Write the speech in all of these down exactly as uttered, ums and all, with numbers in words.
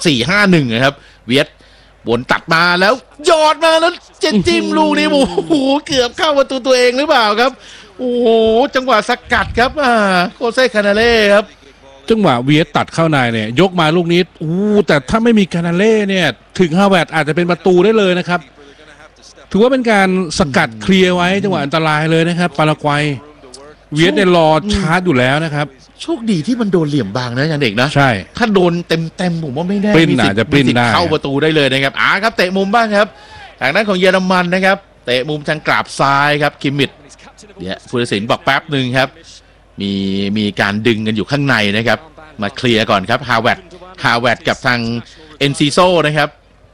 สี่ห้าหนึ่งนะครับเวียดวนตัดมาแล้วยอดมาแล้วเจนจิ้มลูกนี้โอ้โหเกือบเข้าประตูตัวเองหรือเปล่าครับโอ้โหจังหวะสกัดครับอ่าโคเซ่คานาเล่ครับจังหวะเวียดตัดเข้าในเนี่ยยกมาลูกนี้อู้แต่ถ้าไม่มีคานาเล่เนี่ยถึงฮาวเวิร์ดอาจจะเป็นประตูได้เลยนะครับถือว่าเป็นการสกัดเคลียร์ไว้จังหวะอันตรายเลยนะครับปารากวัยเวียดเนี่ยรอชาร์จอยู่แล้วนะครับโชคดีที่มันโดนเหลี่ยมบางนะอย่างเด็กนะใช่ถ้าโดนเต็มเต็มผมว่าไม่ได้ปริ้นอาจจะปริ้นได้เข้าประตูได้เลยนะครับอ่าครับเตะมุมบ้างครับทางด้านของเยอรมันนะครับเตะมุมทางกราบซ้ายครับคิมมิดเนี่ยผู้ตัดสินบอกแป๊บหนึ่งครับมีมีการดึงกันอยู่ข้างในนะครับมาเคลียร์ก่อนครับฮาวเวิร์ดฮาวเวิร์ดกับทางเอนซิโซนะครับ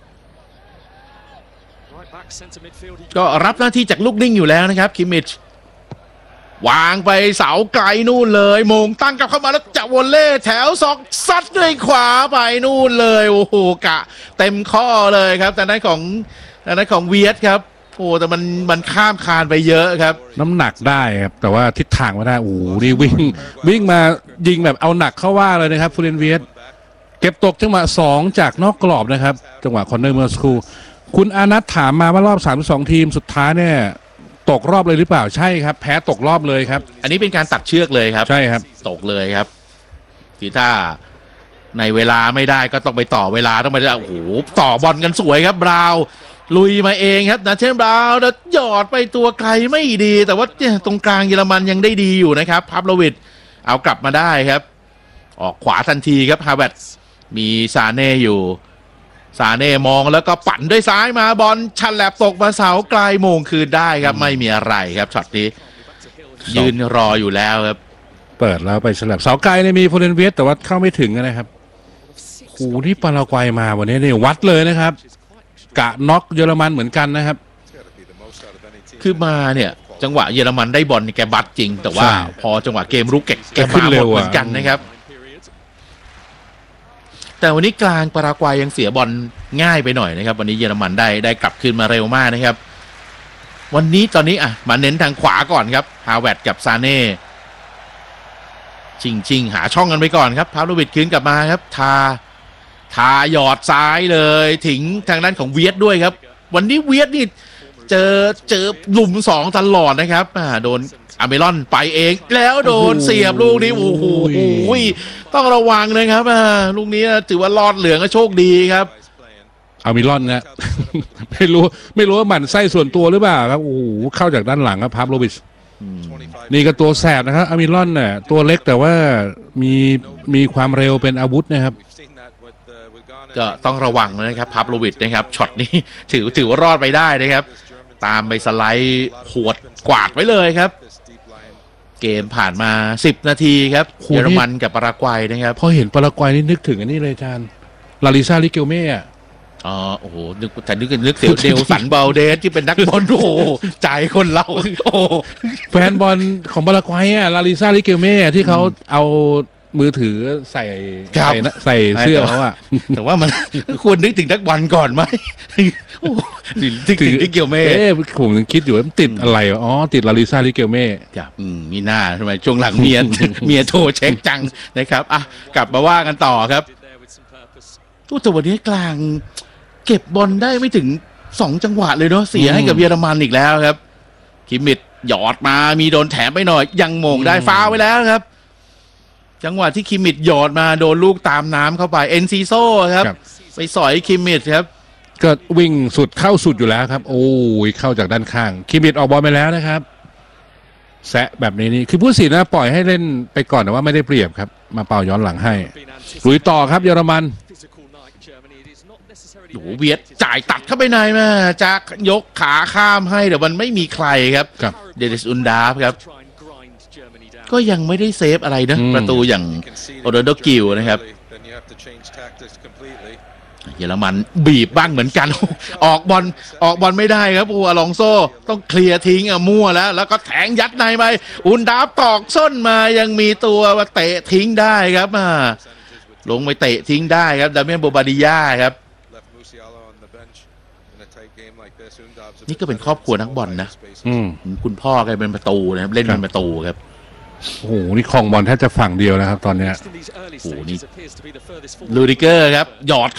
ก็รับหน้าที่จากลูกนิ่งอยู่แล้วนะครับคิมมิดวางไปเสาไกลนู่นเลยมงตั้งกลับเข้ามาแล้วจะวอลเล่แถวสองซัดด้วยขวาไปนู่นเลยโอ้โหกะเต็มข้อเลยครับแต่นั้นของแต่นั้นของเวียดครับโอ้แต่มันมันข้ามคานไปเยอะครับน้ำหนักได้ครับแต่ว่าทิศทางไม่ได้โอ้โหนี่วิ่งวิ่งมายิงแบบเอาหนักเข้าว่าเลยนะครับฟูเรนเวียดเก็บตกจังหวะสองจากนอกกรอบนะครับจังหวะคอร์เนอร์เมื่อสักครู่คุณอานัทถามมาว่ารอบสามสิบสองทีมสุดท้ายเนี่ยตกรอบเลยหรือเปล่าใช่ครับแพ้ตกรอบเลยครับอันนี้เป็นการตัดเชือกเลยครับใช่ครับตกเลยครับคือถ้าในเวลาไม่ได้ก็ต้องไปต่อเวลาต้องไปโอ้โหต่อบอลกันสวยครับบราวลุยมาเองครับนาเชนบราวแล้วหยอดไปตัวไกลไม่ดีแต่ว่าตรงกลางเยอรมันยังได้ดีอยู่นะครับพาบโลวิชเอากลับมาได้ครับออกขวาทันทีครับฮาเวิร์ดมีซาเน่อยู่ซาเน่มองแล้วก็ปั่นด้วยซ้ายมาบอลชันแลบตกมาเสาไกลโมงคืนได้ครับไม่มีอะไรครับช็อตนี้ยืนรออยู่แล้วครับเปิดแล้วไปฉลับเสาไกลเนี่ยมีฟูเรนเวียดแต่ว่าเข้าไม่ถึงนะครับโอ้ที่ปารากวัยมาวันนี้เนี่ยวัดเลยนะครับกะน็อกเยอรมันเหมือนกันนะครับคือมาเนี่ยจังหวะเยอรมันได้บอลแกบัดจริงแต่ว่าพอจังหวะเกมรุกแกมาหมดเหมือนกันนะครับแต่วันนี้กลางปารากวัยยังเสียบอลง่ายไปหน่อยนะครับวันนี้เยอรมันได้ได้กลับคืนมาเร็วมากนะครับวันนี้ตอนนี้อ่ะมาเน้นทางขวาก่อนครับฮาวเวิร์ดกับซาเน่ชิงชิงหาช่องกันไปก่อนครับพาโลวิชคืนกลับมาครับทาทาหยอดซ้ายเลยถึงทางด้านของเวียดด้วยครับวันนี้เวียดนี่เจอเจอหลุมสองตลอดนะครับอ่าโดนอาเมรอนไปเองแล้วโดนเสียบลูกนี้โอ้โหต้องระวังนะครับอ่าลูกนี้ถือว่ารอดเหลืองก็โชคดีครับอาเมรอนนะไม่รู้ไม่รู้ว่าหมั่นไส้ส่วนตัวหรือเปล่าครับโอ้โหเข้าจากด้านหลังครับพาบโลวิชนี่ก็ตัวแสบนะครับอาเมรอนเนี่ยตัวเล็กแต่ว่ามีมีความเร็วเป็นอาวุธนะครับก็ต้องระวังนะครับพาบโลวิชนะครับช็อตนี้ถือถือว่ารอดไปได้นะครับตามไปสไลด์ขวดกวาดไว้เลยครับเกมผ่านมาสิบนาทีครับเยอรมันกับปารากวัยนะครับพอเห็นปารากวัยนี่นึกถึงอันนี้เลยอาจารย์ลาลิซาลิเกลเม่อ๋อโอ้โหนึกแต่นึกนึกเสียวเดลสันเบลเดสที่เป็นนักบอลโอ้โหใจคนเราโอ้แฟนบอลของปารากวัยอ่ะลาลิซาลิเกลเม่ที่เขาเอามือถือใส่ใส่ใส่เสื้อเขาอะแต่ว่ามันควรนึกถึงนักบอลก่อนไหมนึกถึงลิเกลเม่ผมยังคิดอยู่ว่าติดอะไรอ๋อติดลาลิซาลิเกลเม่ครับมีหน้าทำไมช่วงหลังเมียเมียโทรเช็คจังนะครับอ่ะกลับมาว่ากันต่อครับตู้แต่วันนี้กลางเก็บบอลได้ไม่ถึงสองจังหวะเลยเนาะเสียให้กับเยอรมันอีกแล้วครับคิมมิดหยอดมามีโดนแถมไปหน่อยยังมงได้ฟาวไว้แล้วครับจังหวะที่คิมมิดหยอดมาโดนลูกตามน้ำเข้าไปเอนซิโซครับไปสอยคิมมิดครับก็วิ่งสุดเข้าสุดอยู่แล้วครับโอ้ยเข้าจากด้านข้างคิมมิดออกบอลไปแล้วนะครับแซะแบบนี้นี่คือผู้สินนะปล่อยให้เล่นไปก่อนแต่ว่าไม่ได้เปรียบครับมาเป่าย้อนหลังให้ลุยต่อครับเยอรมันโอ้เวียดจ่ายตัดเข้าไปในมาจะยกขาข้ามให้แต่มันไม่มีใครครับเดนิสอุนดาฟครับก็ยังไม่ได้เซฟอะไรนะประตูอย่างโอโดโดกิลนะครับเยอรมันบีบบ้างเหมือนกันออกบอลออกบอลไม่ได้ครับอูอลองโซต้องเคลียร์ทิ้งอ่ะมั่วแล้วแล้วก็แทงยัดในไปอุนดาฟตอกส้นมายังมีตัวมาเตะทิ้งได้ครับมาลงไปเตะทิ้งได้ครับดาเมียนโบบาดิยาครับนี่ก็เป็นครอบครัวนักบอลนะคุณพ่อแกเป็นประตูนะครับเล่นเป็นประตูครับโอ้โหนี่คลองบอลแทบจะฝั่งเดียวนะครับตอนเนี้ยโอ้โหนี่ลูดิเกอร์ครับหยอด